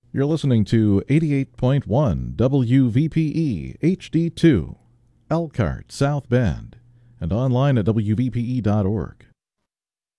You're listening to 88.1 WVPE HD2, Elkhart, South Bend, and online at WVPE.org.